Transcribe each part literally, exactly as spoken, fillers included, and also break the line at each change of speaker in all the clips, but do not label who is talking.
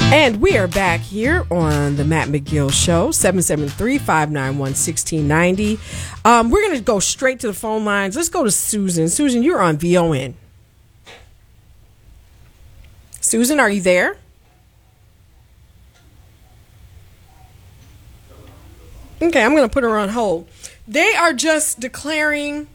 And we are back here on the Matt McGill Show, seven seven three, five nine one, one six nine zero. Um, we're going to go straight to the phone lines. Let's go to Susan. Susan, you're on V O N. Susan, are you there? Okay, I'm going to put her on hold. They are just declaring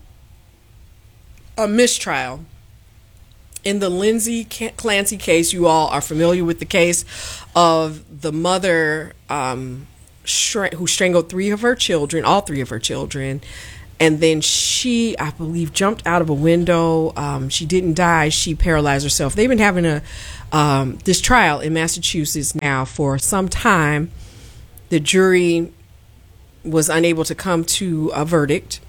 a mistrial in the Lindsay Clancy case. You all are familiar with the case of the mother um, str- who strangled three of her children, all three of her children. And then she, I believe, jumped out of a window. Um, she didn't die. She paralyzed herself. They've been having a um, this trial in Massachusetts now for some time. The jury was unable to come to a verdict.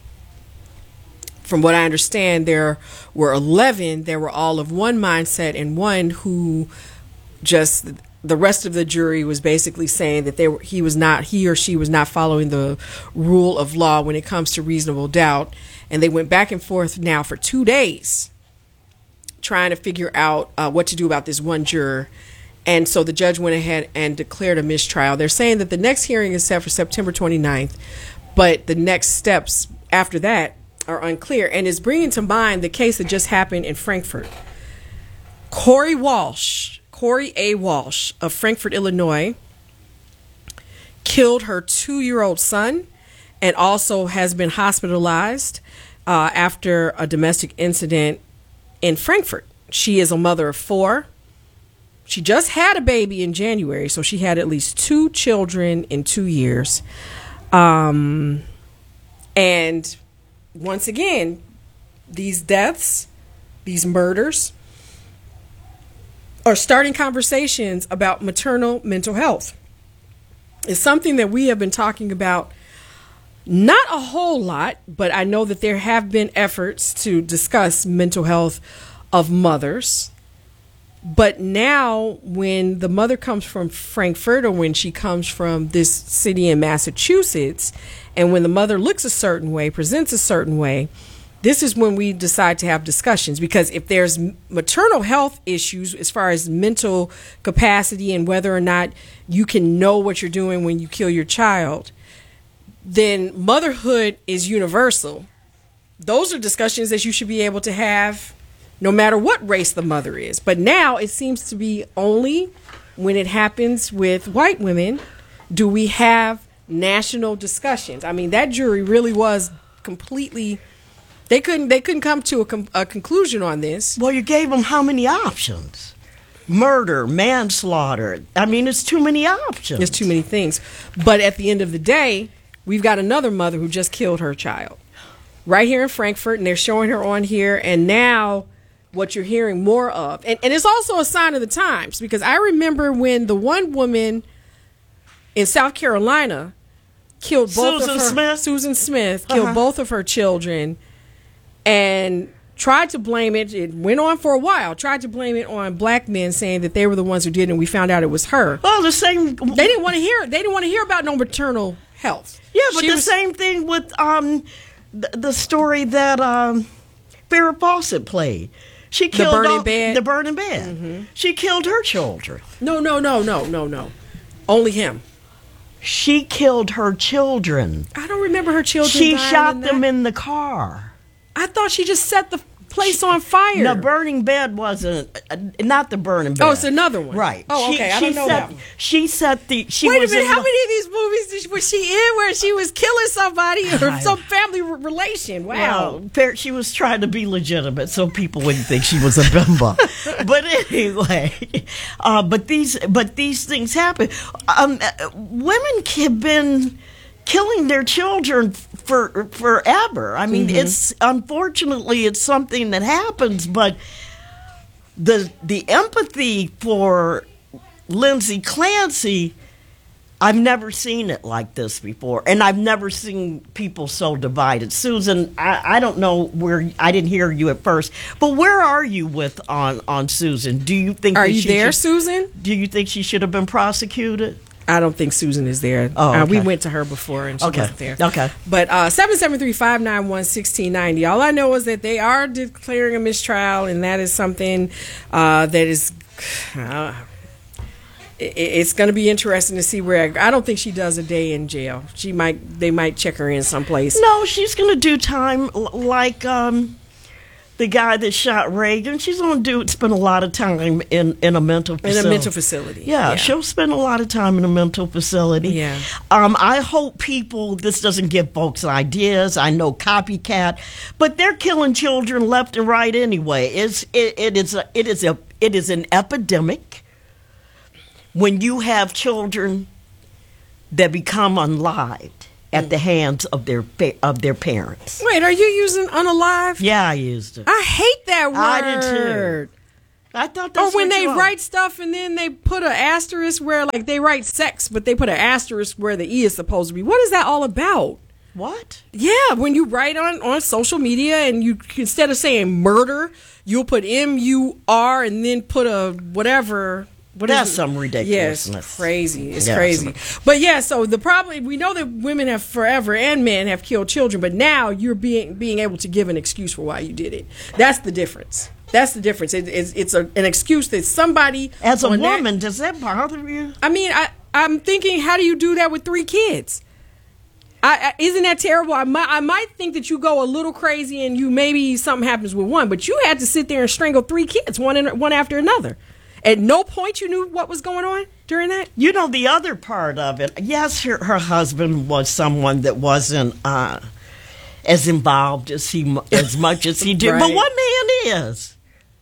From what I understand, there were eleven. There were all of one mindset, and one who just, the rest of the jury was basically saying that they were, he was not, he or she was not following the rule of law when it comes to reasonable doubt. And they went back and forth now for two days trying to figure out uh, what to do about this one juror. And so the judge went ahead and declared a mistrial. They're saying that the next hearing is set for September twenty-ninth, but the next steps after that are unclear, and is bringing to mind the case that just happened in Frankfort. Corey Walsh, Corey A. Walsh of Frankfort, Illinois, killed her two-year-old son and also has been hospitalized uh, after a domestic incident in Frankfort. She is a mother of four. She just had a baby in January, so she had at least two children in two years. Um, and once again, these deaths, these murders, are starting conversations about maternal mental health. It's something that we have been talking about not a whole lot, but I know that there have been efforts to discuss mental health of mothers. But now when the mother comes from Frankfurt, or when she comes from this city in Massachusetts, and when the mother looks a certain way, presents a certain way, this is when we decide to have discussions. Because if there's maternal health issues as far as mental capacity and whether or not you can know what you're doing when you kill your child, then motherhood is universal. Those are discussions that you should be able to have no matter what race the mother is. But now it seems to be only when it happens with white women do we have national discussions. I mean, that jury really was completely, they couldn't they couldn't come to a, com- a conclusion on this.
Well, you gave them how many options? Murder, manslaughter. I mean, it's too many options.
There's too many things. But at the end of the day, we've got another mother who just killed her child right here in Frankfurt, and they're showing her on here. And now what you're hearing more of, and, and it's also a sign of the times, because I remember when the one woman in South Carolina killed both
Susan
of her,
Smith?
Susan Smith killed
Uh-huh.
both of her children and tried to blame it. It went on for a while, tried to blame it on black men, saying that they were the ones who did it, and we found out it was her.
Well, the same.
They didn't want to hear They didn't want to hear about no maternal health.
Yeah, but
She
the
was-
same thing with um the, the story that um Farrah Fawcett played. She killed
burning
all-
bed?
The burning bed. Mm-hmm. She killed her children.
No, no, no, no, no, no. Only him.
She killed her children.
I don't remember her children
She
dying
shot
in
them
that.
in the car.
I thought she just set the place on fire.
The burning bed wasn't uh, not the burning bed.
Oh, it's another one.
Right.
Oh,
She-
okay. I
she
don't know
set,
that one.
She set the. She
Wait a
was
minute.
in
How
the-
many of these movies did, was she in where she was killing somebody or
I-
some family re- relation? Wow.
Well, fair- she was trying to be legitimate, so people wouldn't think she was a bimbo. But anyway, uh, but these but these things happen. Um, uh, women have been killing their children for forever. I mean,
Mm-hmm.
it's unfortunately it's something that happens, but the the empathy for Lindsay Clancy, I've never seen it like this before, and I've never seen people so divided. Susan, I, I don't know where, I didn't hear you at first, but where are you with on, on Susan? Do you think
Are
that
you
she
there,
should-
Susan?
Do you think she should have been prosecuted?
I don't think Susan is there.
Oh,
uh, we
okay.
went to her before and she
Okay.
wasn't there.
Okay.
But uh, seven seven three, five nine one, one six nine zero. All I know is that they are declaring a mistrial, and that is something uh, that is... Uh, it, it's going to be interesting to see where. I don't think she does a day in jail. She might. They might check her in someplace.
No, she's going to do time l- like um, the guy that shot Reagan. She's going to do spend a lot of time in, in a mental facility.
In a mental facility.
Yeah,
yeah,
she'll spend a lot of time in a mental facility.
Yeah.
Um, I hope people, this doesn't give folks ideas. I know copycat, but they're killing children left and right anyway. It's, it, it, is a, it, is a, it is an epidemic when you have children that become unlived at the hands of their fa- of their parents.
Wait, are you using unalive?
Yeah, I used it.
I hate that word.
I did too. I thought that's
Or when
what
they
you
write stuff and then they put an asterisk where, like, they write sex, but they put an asterisk where the E is supposed to be. What is that all about?
What?
Yeah, when you write on, on social media and you, instead of saying murder, you'll put M U R and then put a whatever. What
That's
is it?
some ridiculousness.
Yeah, it's crazy. It's
Yeah,
crazy. But yeah, so the problem, we know that women have forever and men have killed children, but now you're being being able to give an excuse for why you did it. That's the difference. That's the difference. It, it's it's a, an excuse that somebody
As a
on that-
woman, does that bother you?
I mean, I I'm thinking, how do you do that with three kids? I, I, isn't that terrible? I might, I might think that you go a little crazy and you maybe something happens with one, but you had to sit there and strangle three kids, one in, one after another. At no point you knew what was going on during that?
You know, the other part of it, yes, her, her husband was someone that wasn't uh, as involved as he as much as he did.
Right.
But one man is.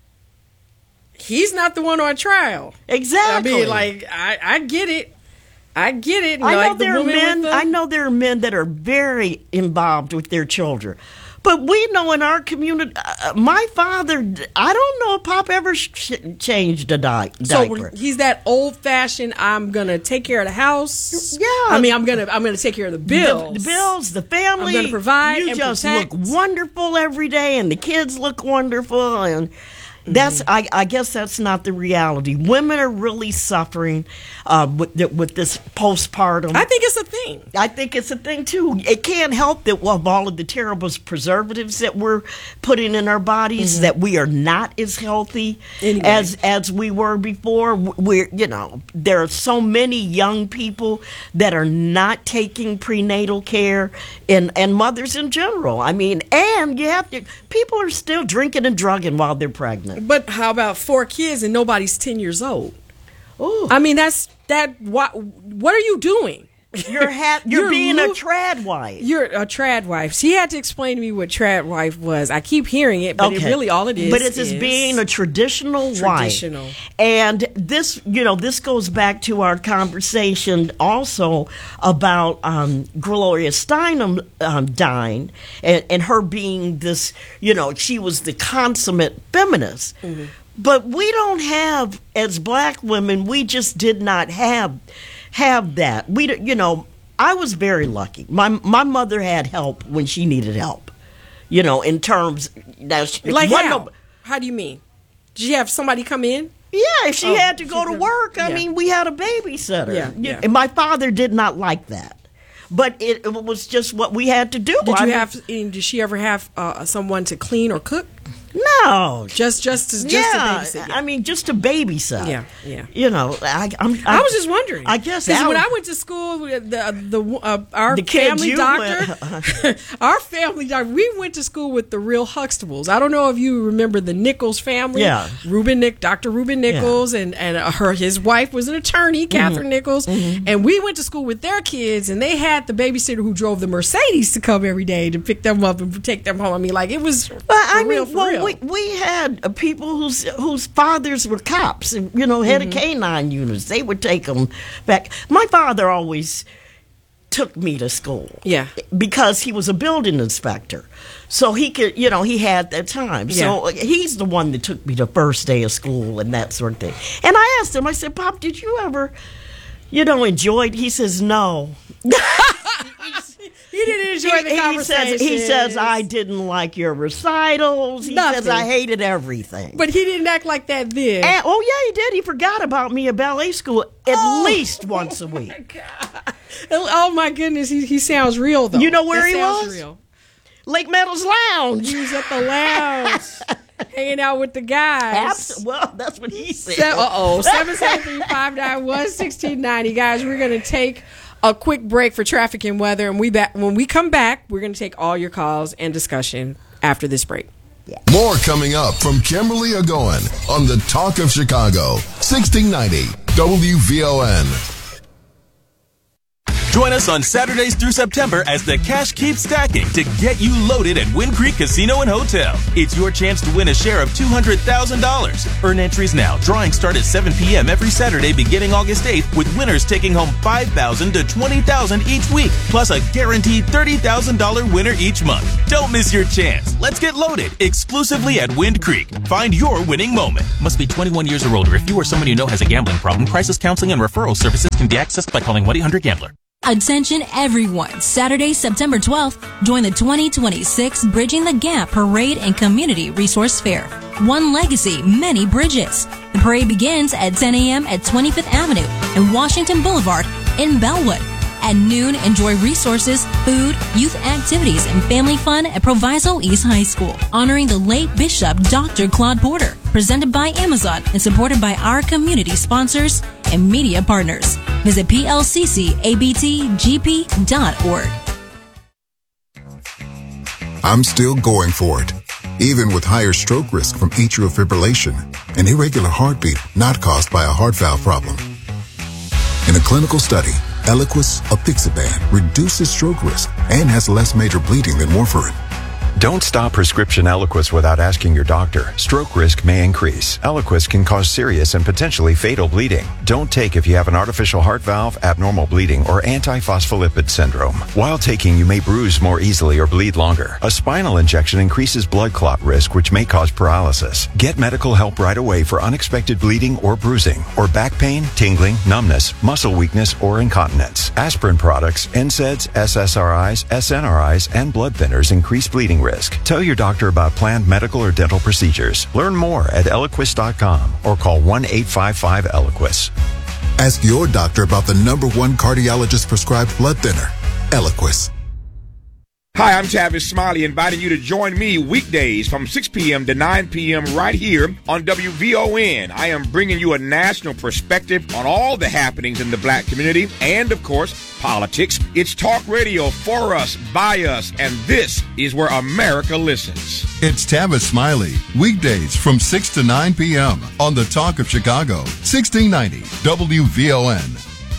He's not the one on trial.
Exactly.
I mean, like, I, I get it. I get it.
I know
like the
there are
woman
men.
with the-
I know there are men that are very involved with their children, but we know in our community, uh, my father. I don't know if Pop ever sh- changed a di-
So
diaper.
he's that old fashioned. I'm gonna take care of the house.
Yeah.
I mean, I'm gonna I'm gonna take care of the bills.
The, the bills, the family.
I'm gonna provide
You
and
just
protect.
look wonderful every day, and the kids look wonderful, and that's. I, I guess that's not the reality. Women are really suffering uh, with the, with this postpartum.
I think it's a thing.
I think it's a thing too. It can't help that of all of the terrible preservatives that we're putting in our bodies, mm-hmm. that we are not as healthy
Anyway.
as as we were before. We're, you know, there are so many young people that are not taking prenatal care, and and mothers in general. I mean, and you have to. People are still drinking and drugging while they're pregnant.
But how about four kids and nobody's ten years old?
Ooh.
I mean, that's that. What what are you doing?
You're ha- you're,
You're
being
lo-
a trad wife.
You're a trad wife. She had to explain to me what trad wife was. I keep hearing it, but it really all it is.
But it's
is
just being a traditional,
traditional
wife. And this, you know, this goes back to our conversation also about um, Gloria Steinem um, dying and, and her being this, you know, she was the consummate feminist. Mm-hmm. But we don't have, as black women, we just did not have have that. We, you know, I was very lucky. My my mother had help when she needed help. You know, in terms now, she,
like
one
how?
of-
How do you mean? Did you have somebody come in?
Yeah, if she
Oh,
had to go
she
to
could-
work, I
yeah.
mean, we had a babysitter.
Yeah,
You-
yeah.
And my father did not like that. But it, it was just what we had to do.
Did
I
you
mean,
have? Did she ever have uh, someone to clean or cook?
No.
Just, just, to, just
yeah,
to babysit.
I mean, just to babysit.
Yeah, yeah.
You know, I, I'm, I,
I was just wondering.
I guess
'Cause
that
when
was-
I went to school, the the uh, our
The kids
family
you
doctor, our family doctor, we went to school with the real Huxtables. I don't know if you remember the Nichols family.
Yeah.
Reuben Nick, Doctor Reuben Nichols, and and uh, her his wife was an attorney, Catherine
Mm-hmm.
Nichols, and we went to school with their kids, and they had the babysitter who drove the Mercedes to come every day to pick them up and take them home. I mean, like it was
But I
for real,
mean,
for
well,
real.
we we had uh, people whose whose fathers were cops, and you know, head
Mm-hmm.
of canine units. They would take them back. My father always took me to school,
Yeah.
because he was a building inspector, so he could, you know, he had that time. So uh, he's the one that took me to first day of school and that sort of thing. And I asked him, I said, "Pop, did you ever, you know, enjoy it?" He says, "No."
He didn't enjoy the
he
conversation.
says, he says, "I didn't like your recitals." He says,
Nothing.
"I hated everything."
But he didn't act like that then.
And, oh, yeah, he did. He forgot about me at ballet school at
Oh.
least once a week.
Oh my goodness, he he sounds real though.
You know where
That
he
sounds
was?
Real.
Lake Meadows Lounge.
He was at the lounge. hanging out with the guys.
Abs- well, that's what he said.
Se- uh-oh. seven seven three, five nine one, one six nine zero. Guys, we're going to take a quick break for traffic and weather. And we back when we come back, we're going to take all your calls and discussion after this break.
Yeah. More coming up from Kimberly Agoin on the Talk of Chicago, sixteen ninety W V O N.
Join us on Saturdays through September as the cash keeps stacking to get you loaded at Wind Creek Casino and Hotel. It's your chance to win a share of two hundred thousand dollars. Earn entries now. Drawings start at seven p.m. every Saturday beginning August eighth, with winners taking home five thousand dollars to twenty thousand dollars each week, plus a guaranteed thirty thousand dollars winner each month. Don't miss your chance. Let's get loaded exclusively at Wind Creek. Find your winning moment. Must be twenty-one years or older. If you or someone you know has a gambling problem, crisis counseling and referral services can be accessed by calling one eight hundred gambler.
Attention everyone. Saturday, September twelfth, join the twenty twenty-six Bridging the Gap Parade and Community Resource Fair. One legacy, many bridges. The parade begins at ten a.m. at twenty-fifth Avenue and Washington Boulevard in Bellwood. At noon, enjoy resources, food, youth activities, and family fun at Proviso East High School. Honoring the late Bishop Doctor Claude Porter. Presented by Amazon and supported by our community sponsors and media partners. Visit P L C C A B T G P dot org.
I'm still going for it. Even with higher stroke risk from atrial fibrillation, an irregular heartbeat not caused by a heart valve problem. In a clinical study, Eliquis apixaban reduces stroke risk and has less major bleeding than warfarin.
Don't stop prescription Eliquis without asking your doctor. Stroke risk may increase. Eliquis can cause serious and potentially fatal bleeding. Don't take if you have an artificial heart valve, abnormal bleeding, or antiphospholipid syndrome. While taking, you may bruise more easily or bleed longer. A spinal injection increases blood clot risk, which may cause paralysis. Get medical help right away for unexpected bleeding or bruising, or back pain, tingling, numbness, muscle weakness, or incontinence. Aspirin products, N SAIDs, S S R Is, S N R Is, and blood thinners increase bleeding risk. Tell your doctor about planned medical or dental procedures. Learn more at Eliquis dot com or call one eight five five Eliquis.
Ask your doctor about the number one cardiologist prescribed blood thinner, Eliquis.
Hi, I'm Tavis Smiley, inviting you to join me weekdays from six p.m. to nine p.m. right here on W V O N. I am bringing you a national perspective on all the happenings in the black community and, of course, politics. It's talk radio for us, by us, and this is where America listens.
It's Tavis Smiley, weekdays from six to nine p.m. on the Talk of Chicago, sixteen ninety W V O N.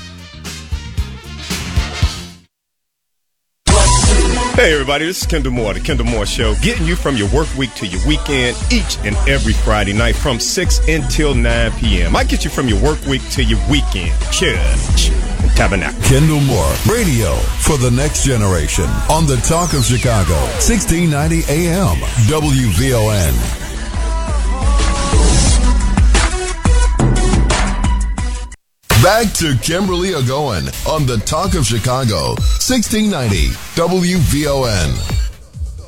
Hey everybody, this is Kendall Moore, the Kendall Moore Show, getting you from your work week to your weekend each and every Friday night from six until nine p.m. I get you from your work week to your weekend. Church and Tabernacle.
Kendall Moore, radio for the next generation on the Talk of Chicago, sixteen ninety A M W V O N. Back to Kimberly Agoin on the Talk of Chicago, sixteen ninety W V O N.